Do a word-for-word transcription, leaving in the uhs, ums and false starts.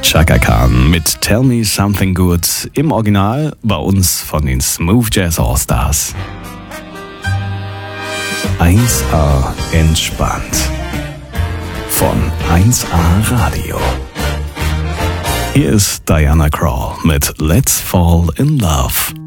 Chaka Khan mit Tell Me Something Good im Original, bei uns von den Smooth Jazz All-Stars. eins A entspannt von eins A Radio. Hier ist Diana Krall mit Let's Fall in Love.